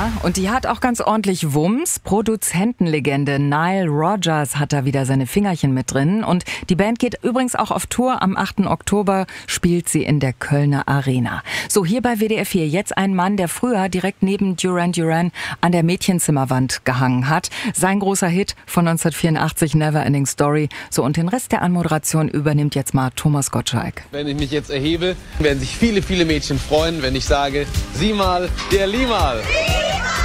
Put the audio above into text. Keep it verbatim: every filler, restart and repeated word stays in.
Ja, und die hat auch ganz ordentlich Wumms. Produzentenlegende Nile Rodgers hat da wieder seine Fingerchen mit drin. Und die Band geht übrigens auch auf Tour. Am achten Oktober spielt sie in der Kölner Arena. So, hier bei W D R vier jetzt ein Mann, der früher direkt neben Duran Duran an der Mädchenzimmerwand gehangen hat. Sein großer Hit von neunzehnhundertvierundachtzig, Never Ending Story. So, und den Rest der Anmoderation übernimmt jetzt mal Thomas Gottschalk. Wenn ich mich jetzt erhebe, werden sich viele, viele Mädchen freuen, wenn ich sage, sieh mal, der Limal.